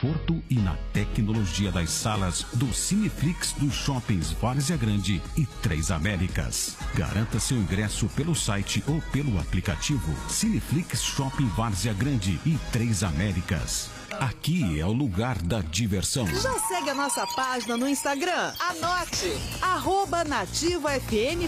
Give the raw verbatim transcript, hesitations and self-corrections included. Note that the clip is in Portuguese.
conforto e na tecnologia das salas do Cineflix dos shoppings Várzea Grande e Três Américas. Garanta seu ingresso pelo site ou pelo aplicativo Cineflix Shopping Várzea Grande e Três Américas. Aqui é o lugar da diversão. Já segue a nossa página no Instagram? Anote! arroba nativa F M